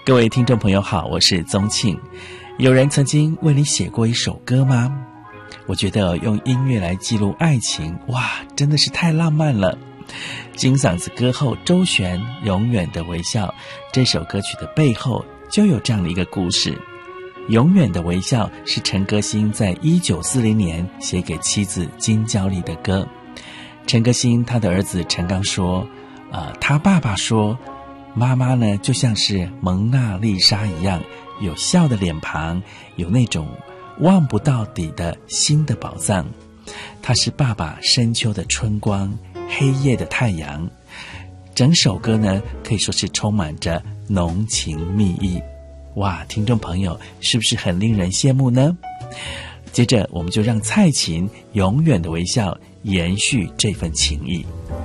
各位听众朋友好，我是宗庆。有人曾经为你写过一首歌吗？我觉得用音乐来记录爱情，哇，真的是太浪漫了。金嗓子歌后周璇《永远的微笑》这首歌曲的背后就有这样的一个故事。永远的微笑是陈歌辛在1940年写给妻子金娇丽的歌。陈歌辛他的儿子陈刚说，他爸爸说，妈妈呢就像是蒙娜丽莎一样，有笑的脸庞，有那种望不到底的心的宝藏。她是爸爸深秋的春光，黑夜的太阳。整首歌呢可以说是充满着浓情蜜意。哇，听众朋友是不是很令人羡慕呢？接着我们就让蔡琴永远的微笑延续这份情谊。